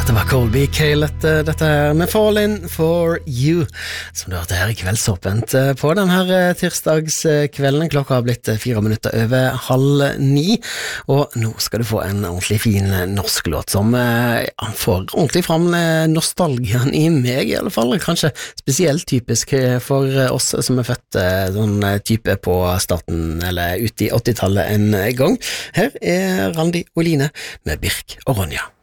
Det var Colby Caleb, dette her med Falling for You, som du hørte her I Kveldsåpent på denne tirsdagskvelden. Klokka har blitt 4 minutter over 8:30, og nå skal du få en ordentlig fin norsk låt som får ordentlig fram nostalgien I meg I alle fall. Kanskje spesielt typisk for oss som født sånn type på starten eller ut I 80-tallet en gang. Her Randi og Line med Birk og Ronja.